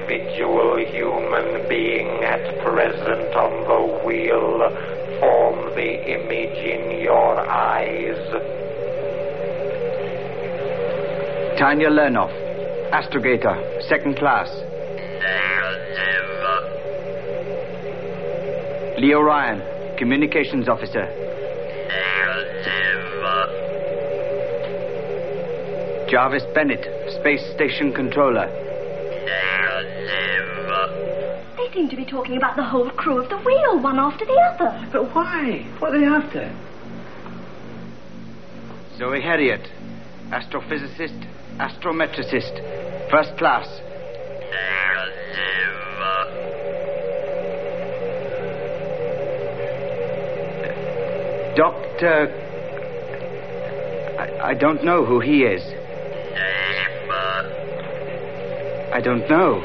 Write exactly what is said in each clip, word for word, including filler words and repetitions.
individual human being at present on the wheel form the image in your eyes? Tanya Lernoff, astrogator, second class. Leo Ryan, communications officer. Jarvis Bennett, space station controller. They seem to be talking about the whole crew of the wheel, one after the other. But why? What are they after? Zoe Harriet, astrophysicist, astrometricist, first class. Doctor... I, I don't know who he is. I don't know.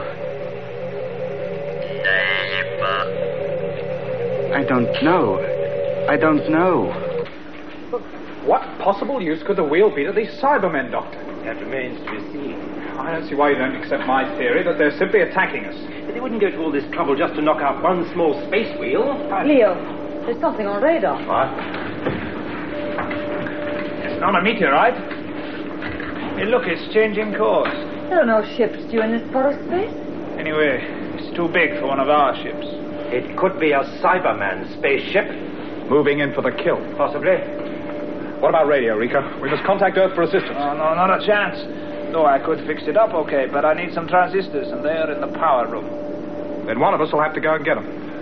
I don't know. I don't know. What possible use could the wheel be to these Cybermen, Doctor? That remains to be seen. I don't see why you don't accept my theory that they're simply attacking us. But they wouldn't go to all this trouble just to knock out one small space wheel. Leo, there's something on radar. What? It's not a meteorite. Hey, look, it's changing course. There are no ships due in this part of space. Anyway, it's too big for one of our ships. It could be a Cyberman spaceship. Moving in for the kill. Possibly. What about radio, Rika? We must contact Earth for assistance. Oh, no, not a chance. Though I could fix it up okay, but I need some transistors, and they're in the power room. Then one of us will have to go and get them.